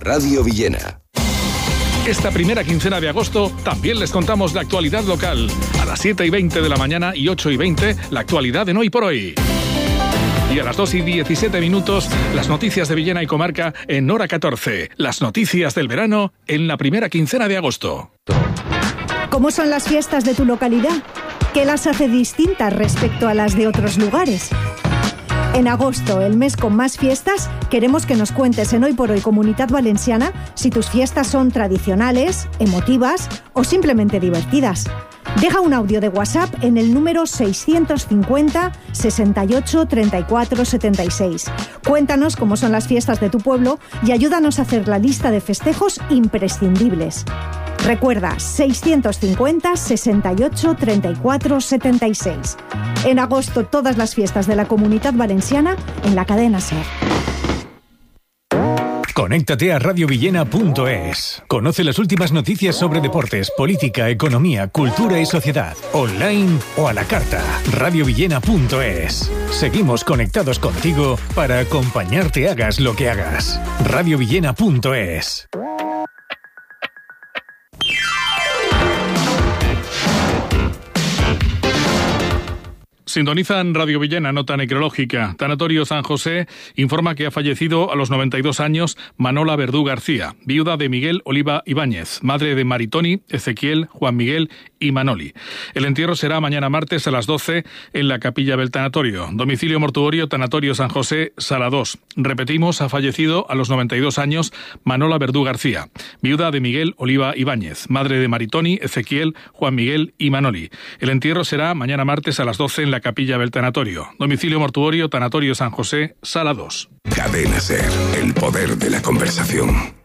Radio Villena. Esta primera quincena de agosto también les contamos la actualidad local. A las 7:20 de la mañana y 8:20, la actualidad en Hoy por Hoy. Y a las 2:17, las noticias de Villena y comarca en Hora 14. Las noticias del verano en la primera quincena de agosto. ¿Cómo son las fiestas de tu localidad? ¿Qué las hace distintas respecto a las de otros lugares? En agosto, el mes con más fiestas, queremos que nos cuentes en Hoy por Hoy Comunitat Valenciana si tus fiestas son tradicionales, emotivas o simplemente divertidas. Deja un audio de WhatsApp en el número 650 68 34 76. Cuéntanos cómo son las fiestas de tu pueblo y ayúdanos a hacer la lista de festejos imprescindibles. Recuerda, 650 68 34 76. En agosto, todas las fiestas de la Comunitat Valenciana en la cadena SER. Conéctate a radiovillena.es. Conoce las últimas noticias sobre deportes, política, economía, cultura y sociedad. Online o a la carta. radiovillena.es. Seguimos conectados contigo para acompañarte hagas lo que hagas. radiovillena.es. Sintonizan Radio Villena, nota necrológica. Tanatorio San José informa que ha fallecido a los 92 años Manola Verdú García, viuda de Miguel Oliva Ibáñez, madre de Maritoni, Ezequiel, Juan Miguel y Manoli. El entierro será mañana martes a las 12 en la capilla del tanatorio. Domicilio mortuorio Tanatorio San José, Sala 2. Repetimos, ha fallecido a los 92 años Manola Verdú García, viuda de Miguel Oliva Ibáñez, madre de Maritoni, Ezequiel, Juan Miguel y Manoli. El entierro será mañana martes a las 12 en la capilla del tanatorio. Domicilio mortuorio Tanatorio San José, Sala 2. Cadena SER, el poder de la conversación.